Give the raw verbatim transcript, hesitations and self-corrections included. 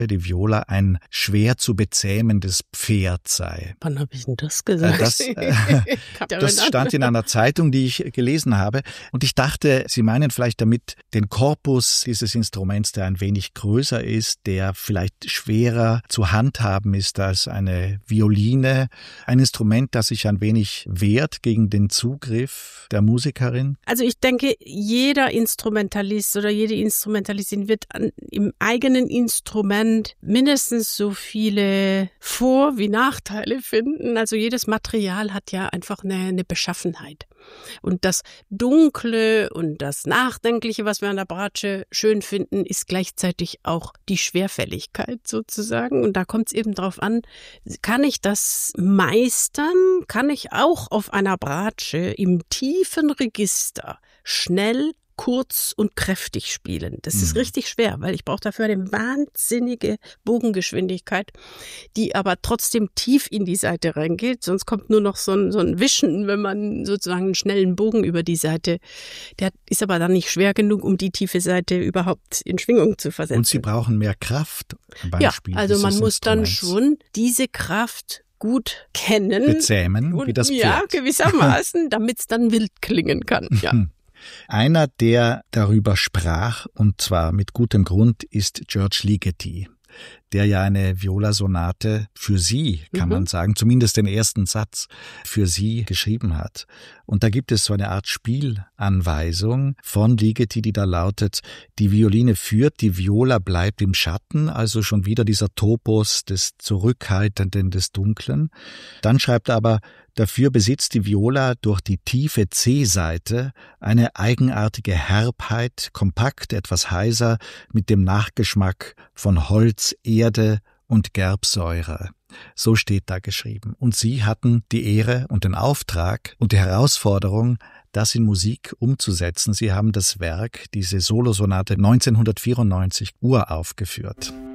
die Viola ein schwer zu bezähmendes Pferd sei. Wann habe ich denn das gesagt? Das, äh, das stand in einer Zeitung, die ich gelesen habe. Und ich dachte, Sie meinen vielleicht damit den Korpus dieses Instruments, der ein wenig größer ist, der vielleicht schwerer zu handhaben ist als eine Violine. Ein Instrument, das sich ein wenig wehrt gegen den Zugriff der Musikerin. Also ich denke, jeder Instrumentalist oder jede Instrumentalistin wird an, im eigenen Instrument mindestens so viele Vor- wie Nachteile finden. Also jedes Material hat ja einfach eine, eine Beschaffenheit. Und das Dunkle und das Nachdenkliche, was wir an der Bratsche schön finden, ist gleichzeitig auch die Schwerfälligkeit sozusagen. Und da kommt es eben drauf an, kann ich das meistern? Kann ich auch auf einer Bratsche im tiefen Register schnell, kurz und kräftig spielen. Das ist mhm. richtig schwer, weil ich brauche dafür eine wahnsinnige Bogengeschwindigkeit, die aber trotzdem tief in die Seite reingeht. Sonst kommt nur noch so ein, so ein Wischen, wenn man sozusagen einen schnellen Bogen über die Seite, der ist aber dann nicht schwer genug, um die tiefe Seite überhaupt in Schwingung zu versetzen. Und Sie brauchen mehr Kraft beim ja, Spiel also man muss dann Instruments. schon diese Kraft gut kennen. Bezähmen, und, wie das Pferd. Ja, gewissermaßen, damit es dann wild klingen kann. Ja. Einer, der darüber sprach, und zwar mit gutem Grund, ist George Ligeti, der ja eine Viola-Sonate für sie, kann mhm. man sagen, zumindest den ersten Satz für sie geschrieben hat. Und da gibt es so eine Art Spielanweisung von Ligeti, die da lautet: Die Violine führt, die Viola bleibt im Schatten, also schon wieder dieser Topos des Zurückhaltenden, des Dunklen. Dann schreibt er aber: Dafür besitzt die Viola durch die tiefe C-Seite eine eigenartige Herbheit, kompakt, etwas heiser, mit dem Nachgeschmack von Holz, Erde und Gerbsäure. So steht da geschrieben. Und sie hatten die Ehre und den Auftrag und die Herausforderung, das in Musik umzusetzen. Sie haben das Werk, diese Solosonate neunzehnhundertvierundneunzig uraufgeführt.